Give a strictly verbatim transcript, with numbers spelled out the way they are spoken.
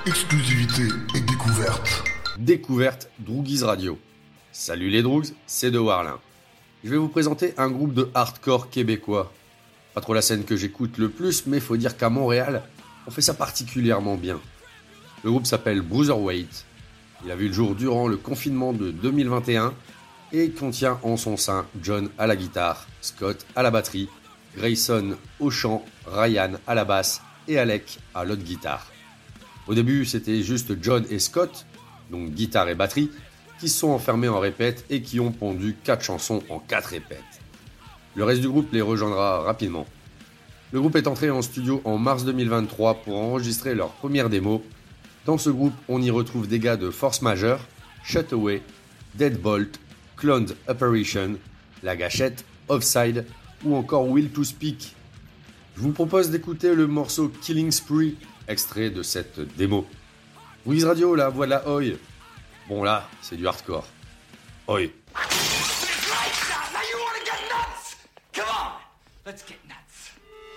Exclusivité et découverte. Découverte Droogies Radio. Salut les Droogs, c'est De Warlin. Je vais vous présenter un groupe de hardcore québécois. Pas trop la scène que j'écoute le plus, mais faut dire qu'à Montréal, on fait ça particulièrement bien. Le groupe s'appelle Bruiserweight. Il a vu le jour durant le confinement de deux mille vingt et un et contient en son sein John à la guitare, Scott à la batterie, Grayson au chant, Ryan à la basse et Alec à l'autre guitare. Au début, c'était juste John et Scott, donc guitare et batterie, qui se sont enfermés en répète et qui ont pondu quatre chansons en quatre répètes. Le reste du groupe les rejoindra rapidement. Le groupe est entré en studio en mars deux mille vingt-trois pour enregistrer leur première démo. Dans ce groupe, on y retrouve des gars de Force Majeure, Shut Away, Deadbolt, Cloned Apparition, La Gâchette, Offside ou encore Will to Speak. Je vous propose d'écouter le morceau Killing Spree, extrait de cette démo. Droogies Radio, la voix de la Oi. Bon là, c'est du hardcore. Oi. Now you wanna get nuts? Come on, let's get nuts.